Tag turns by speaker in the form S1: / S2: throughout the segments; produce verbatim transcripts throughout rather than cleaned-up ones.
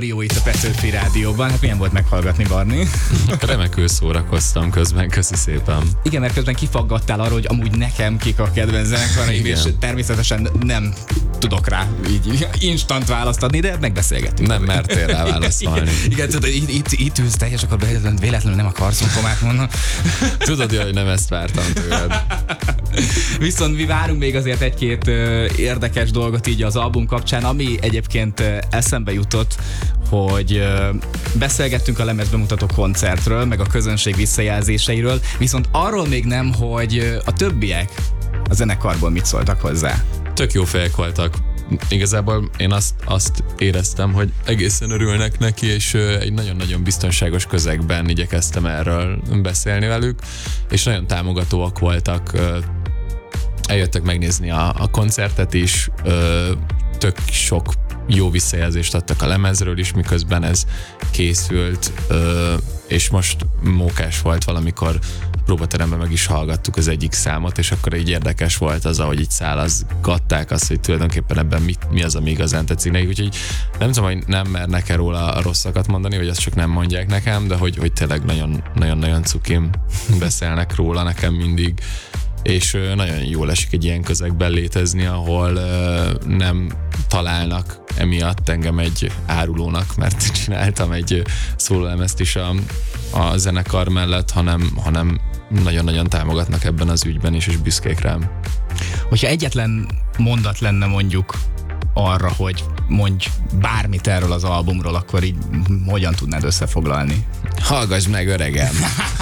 S1: Jó itt a Petőfi Rádióban. Hát milyen volt meghallgatni, Barni?
S2: Remekül szórakoztam közben, köszi szépen.
S1: Igen, mert közben kifaggattál arról, hogy amúgy nekem kik a kedvenc zenekaraim, és természetesen nem tudok rá így instant választ adni, de megbeszélgetünk.
S2: Nem mertél rá válaszolni.
S1: Igen, tudod, itt, itt, itt ülsz teljes, akkor véletlenül, véletlenül nem akarsz komát mondani.
S2: Tudod, hogy nem ezt vártam tőled.
S1: Viszont mi várunk még azért egy-két uh, érdekes dolgot így az album kapcsán, ami egyébként uh, eszembe jutott, hogy uh, beszélgettünk a lemezbemutató koncertről, meg a közönség visszajelzéseiről, viszont arról még nem, hogy uh, a többiek a zenekarból mit szóltak hozzá.
S2: Tök jó fejek voltak. Igazából én azt, azt éreztem, hogy egészen örülnek neki, és egy nagyon-nagyon biztonságos közegben igyekeztem erről beszélni velük, és nagyon támogatóak voltak. Eljöttek megnézni a, a koncertet is, tök sok jó visszajelzést adtak a lemezről is, miközben ez készült, és most mókás volt valamikor próbateremben meg is hallgattuk az egyik számot, és akkor így érdekes volt az, ahogy így szálazgatták azt, hogy tulajdonképpen ebben mi, mi az, ami igazán tetszik nekik, úgyhogy nem tudom, hogy nem mernek-e róla a rosszakat mondani, vagy azt csak nem mondják nekem, de hogy, hogy tényleg nagyon-nagyon cukim beszélnek róla nekem mindig, és nagyon jól esik egy ilyen közegben létezni, ahol nem találnak emiatt engem egy árulónak, mert csináltam egy szólólemezt is a, a zenekar mellett, hanem, hanem nagyon-nagyon támogatnak ebben az ügyben is, és büszkék rám.
S1: Hogyha egyetlen mondat lenne mondjuk arra, hogy mondj bármit erről az albumról, akkor így hogyan tudnád összefoglalni?
S2: Hallgass meg, öregem!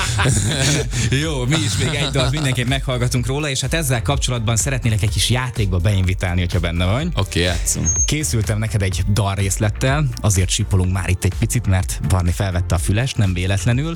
S1: Jó, mi is még egy dalt mindenképp meghallgatunk róla, és hát ezzel kapcsolatban szeretnélek egy kis játékba beinvitálni, hogyha benne vagy.
S2: Oké, okay, játszunk.
S1: Készültem neked egy dalrészlettel, azért sipolunk már itt egy picit, mert Barni felvette a fülest, nem véletlenül.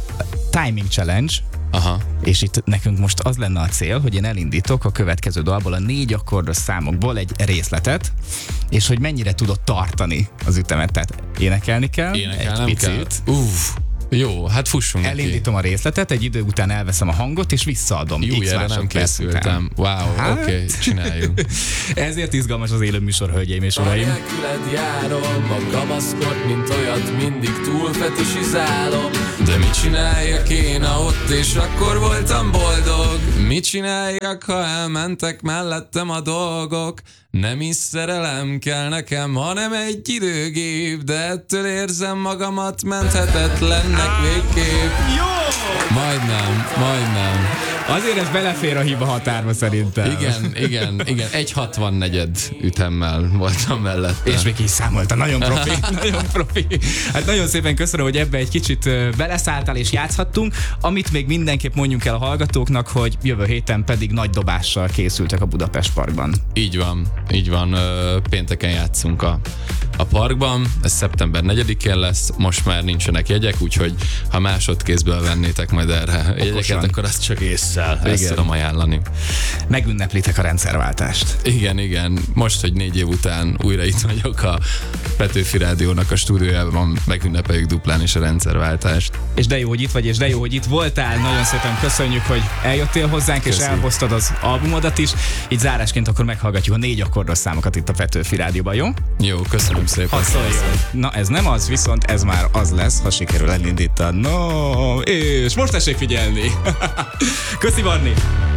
S1: Timing Challenge.
S2: Aha.
S1: És itt nekünk most az lenne a cél, hogy én elindítok a következő dalból a négy akkordos számokból egy részletet, és hogy mennyire tudod tartani az ütemet, tehát énekelni kell,
S2: Énekelnem
S1: egy
S2: kell.
S1: picit.
S2: Uff, jó, hát fussunk neki.
S1: Elindítom a részletet, egy idő után elveszem a hangot, és visszaadom.
S2: Jó, erre nem készültem. Wow, hát? Oké, okay, csináljuk.
S1: Ezért izgalmas az élő műsor, hölgyeim és uraim.
S3: Anélküled járom, a kamaszkort, mint olyat mindig túl fetisizálom.
S2: De mit csináljak én, ha ott és akkor voltam boldog? Mit csináljak, ha elmentek mellettem a dolgok? Nem is szerelem kell nekem, hanem egy időgép, de ettől érzem magamat menthetetlennek végképp.
S1: Jó!
S2: Majdnem, majdnem.
S1: Azért ez belefér a hiba határba szerintem.
S2: Igen, igen, igen. egy hatvannegyed ütemmel voltam mellette.
S1: És még is számolta, nagyon profi, nagyon profi. Hát nagyon szépen köszönöm, hogy ebbe egy kicsit beleszálltál és játszhattunk. Amit még mindenképp mondjunk el a hallgatóknak, hogy jövő héten pedig nagy dobással készültek a Budapest Parkban.
S2: Így van, így van. Pénteken játszunk a, a parkban. Ez szeptember negyedikén lesz. Most már nincsenek jegyek, úgyhogy ha másodkézből vennétek majd erre jegyeket, akkor azt csak ésszel. Ezt tudom ajánlani.
S1: Megünneplitek a rendszerváltást.
S2: Igen, igen. Most, hogy négy év után újra itt vagyok a Petőfi Rádiónak a stúdiójában, megünnepeljük duplán is a rendszerváltást.
S1: És de jó, hogy itt vagy, és de jó, hogy itt voltál. Nagyon szépen köszönjük, hogy eljöttél hozzánk, Köszi. És elhoztad az albumodat is. Így zárásként akkor meghallgatjuk a négy akkordos számokat itt a Petőfi Rádióban, jó?
S2: Jó, köszönöm szépen.
S1: Na, ez nem az, viszont ez már az lesz, ha sikerül elindítani. No, és most tessék figyelni. Köszi, Barni!